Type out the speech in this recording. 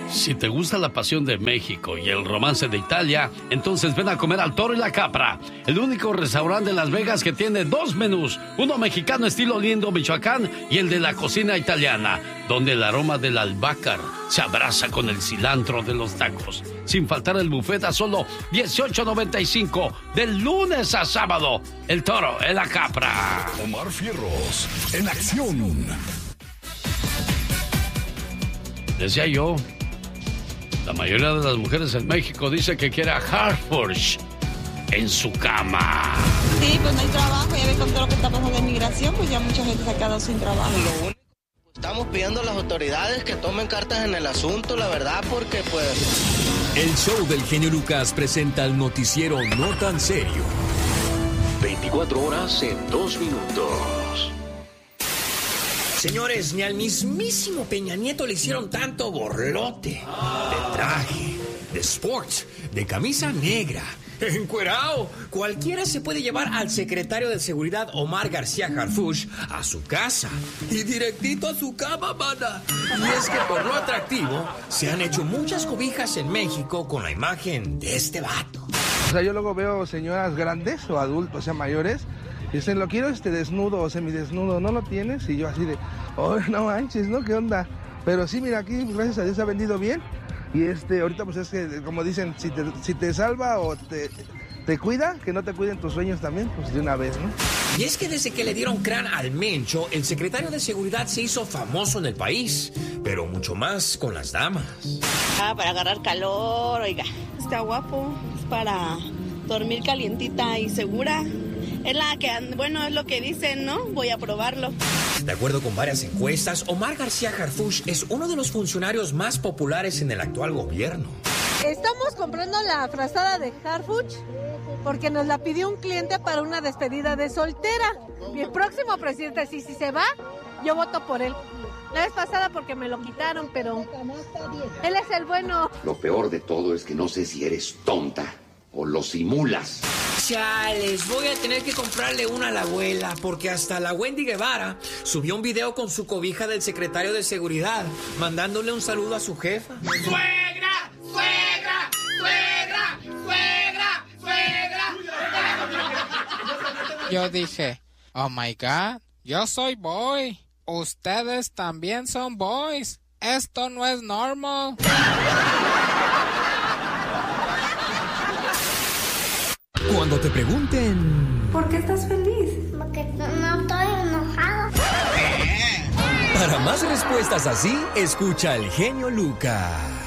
Si te gusta la pasión de México y el romance de Italia, entonces ven a comer al Toro y la Capra, el único restaurante de Las Vegas que tiene dos menús, uno mexicano estilo Lindo, Michoacán, y el de la cocina italiana, donde el aroma del albácar se abraza con el cilantro de los tacos. Sin faltar el buffet a solo $18.95 de lunes a sábado. El Toro y la Capra. Omar Fierros en acción. Decía yo, la mayoría de las mujeres en México dice que quiere a Harfuch en su cama. Sí, pues no hay trabajo, ya ves con todo lo que está pasando en migración, pues ya mucha gente se ha quedado sin trabajo. Estamos pidiendo a las autoridades que tomen cartas en el asunto, la verdad, porque pues... El show del genio Lucas presenta el noticiero No Tan Serio. 24 horas en 2 minutos. Señores, ni al mismísimo Peña Nieto le hicieron tanto borlote. De traje, de sports, de camisa negra, encuerao. Cualquiera se puede llevar al secretario de Seguridad Omar García Harfuch a su casa y directito a su cama, mana. Y es que por lo atractivo se han hecho muchas cobijas en México con la imagen de este vato. O sea, yo luego veo señoras grandes o adultos, o sea, mayores, y dicen, lo quiero desnudo o semidesnudo, ¿no lo tienes? Y yo así de, oh, no manches, ¿no? ¿Qué onda? Pero sí, mira, aquí, gracias a Dios, se ha vendido bien. Y ahorita pues es que, como dicen, si te salva o te cuida, que no te cuiden tus sueños también, pues de una vez, ¿no? Y es que desde que le dieron crán al Mencho, el secretario de Seguridad se hizo famoso en el país, pero mucho más con las damas. Para agarrar calor, oiga, está guapo, es para dormir calientita y segura. Es la que, bueno, es lo que dicen, ¿no? Voy a probarlo. De acuerdo con varias encuestas, Omar García Harfuch es uno de los funcionarios más populares en el actual gobierno. Estamos comprando la frazada de Harfuch porque nos la pidió un cliente para una despedida de soltera. Y el próximo presidente, si se va, yo voto por él. La vez pasada porque me lo quitaron, pero él es el bueno. Lo peor de todo es que no sé si eres tonta o lo simulas. Chales, voy a tener que comprarle una a la abuela, porque hasta la Wendy Guevara subió un video con su cobija del secretario de Seguridad, mandándole un saludo a su jefa. ¡Suegra! ¡Suegra! ¡Suegra! ¡Suegra! ¡Suegra! Yo dije, oh my God, yo soy boy. Ustedes también son boys. Esto no es normal. Cuando te pregunten... ¿Por qué estás feliz? Porque no estoy enojado. Para más respuestas así, escucha al genio Lucas.